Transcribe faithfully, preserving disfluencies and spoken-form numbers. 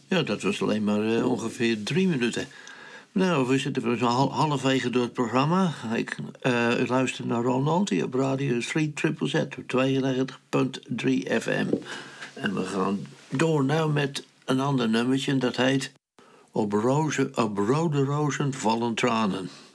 Ja, dat was alleen maar uh, ongeveer drie minuten. Nou, we zitten zo'n hal halfwege door het programma. Ik uh, luister naar Ronald hier op Radio drie Z Z op tweeënnegentig komma drie F M. En we gaan door nou met een ander nummertje. Dat heet Op, rozen, op rode rozen vallen tranen.